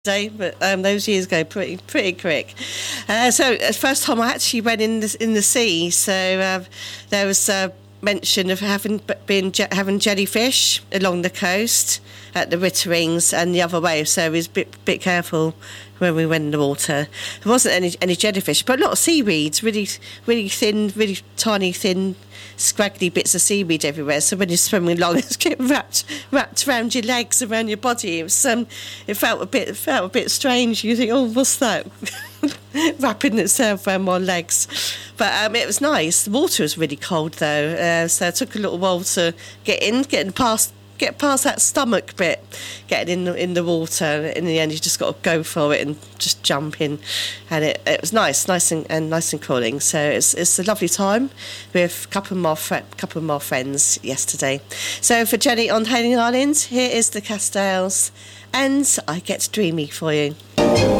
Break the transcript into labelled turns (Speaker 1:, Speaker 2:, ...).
Speaker 1: day, but those years go pretty quick. So first time I actually went in the sea, so there was mention of having jellyfish along the coast at the Ritterings and the other way, so we was a bit careful when we went in the water. There wasn't any jellyfish, but a lot of seaweeds, really thin, really tiny, thin, scraggly bits of seaweed everywhere. So when you're swimming along, it's getting wrapped around your legs, around your body. It was it felt a bit strange. You think, oh, what's that? Wrapping itself around my legs. But it was nice. The water was really cold though, so it took a little while to get past that stomach bit, getting in the water. In the end, you just got to go for it and just jump in, and it was nice and cooling. So it's a lovely time with a couple more friends yesterday. So for Jenny on Hailing Island, here is the Castells, and I Get Dreamy for you.